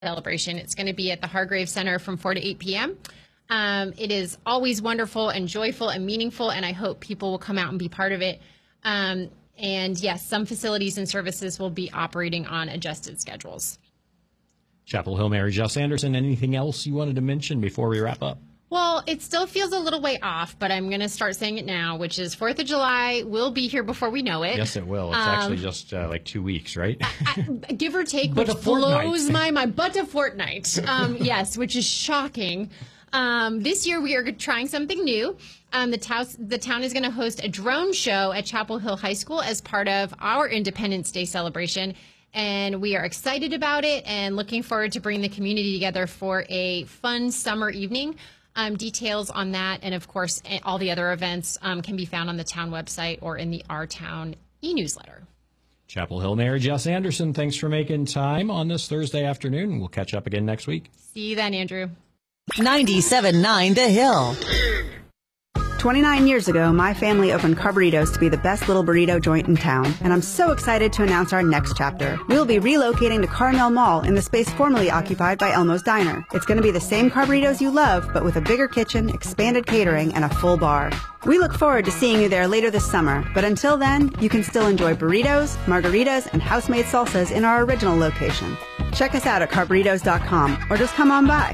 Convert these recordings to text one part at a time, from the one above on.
celebration. It's going to be at the Hargrave Center from 4 to 8 p.m. It is always wonderful and joyful and meaningful, and I hope people will come out and be part of it. And yes, some facilities and services will be operating on adjusted schedules. Chapel Hill Mary Jess Anderson, anything else you wanted to mention before we wrap up? Well, it still feels a little way off, but I'm going to start saying it now, which is 4th of July will be here before we know it. Yes, it will. It's actually just like 2 weeks, right? Give or take, But which blows my mind. But a fortnight. Yes, which is shocking. This year we are trying something new. The town is going to host a drone show at Chapel Hill High School as part of our Independence Day celebration. And we are excited about it and looking forward to bringing the community together for a fun summer evening. Details on that and, of course, all the other events can be found on the town website or in the Our Town e-newsletter. Chapel Hill Mary Jess Anderson, thanks for making time on this Thursday afternoon. We'll catch up again next week. See you then, Andrew. 97.9 The Hill. 29 years ago, my family opened Carburritos to be the best little burrito joint in town, and I'm so excited to announce our next chapter. We'll be relocating to Carmel Mall in the space formerly occupied by Elmo's Diner. It's going to be the same Carburritos you love, but with a bigger kitchen, expanded catering, and a full bar. We look forward to seeing you there later this summer, but until then, you can still enjoy burritos, margaritas, and house-made salsas in our original location. Check us out at carburritos.com, or just come on by.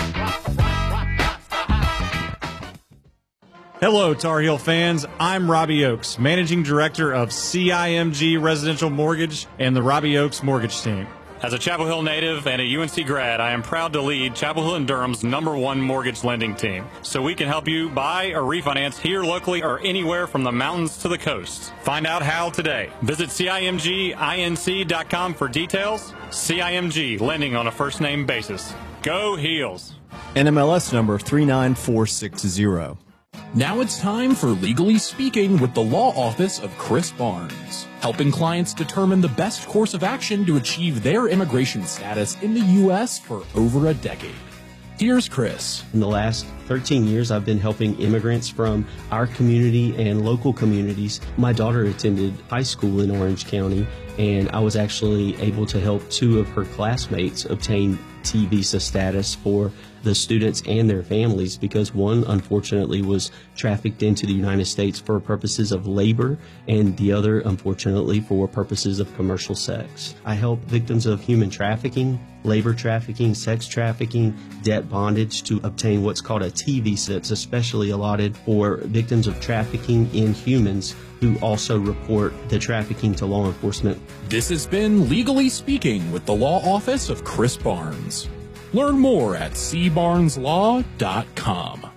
Hello, Tar Heel fans. I'm Robbie Oakes, Managing Director of CIMG Residential Mortgage and the Robbie Oakes Mortgage Team. As a Chapel Hill native and a UNC grad, I am proud to lead Chapel Hill and Durham's #1 mortgage lending team, so we can help you buy or refinance here locally or anywhere from the mountains to the coast. Find out how today. Visit CIMGINC.com for details. CIMG, lending on a first-name basis. Go Heels. NMLS number 39460. Now it's time for Legally Speaking with the Law Office of Chris Barnes, helping clients determine the best course of action to achieve their immigration status in the U.S. for over a decade. Here's Chris. In the last 13 years, I've been helping immigrants from our community and local communities. My daughter attended high school in Orange County, and I was actually able to help 2 of her classmates obtain T visa status for the students and their families, because one unfortunately was trafficked into the United States for purposes of labor and the other unfortunately for purposes of commercial sex. I help victims of human trafficking, labor trafficking, sex trafficking, debt bondage to obtain what's called a T visa. It's especially allotted for victims of trafficking in humans who also report the trafficking to law enforcement. This has been Legally Speaking with the Law Office of Chris Barnes. Learn more at cbarneslaw.com.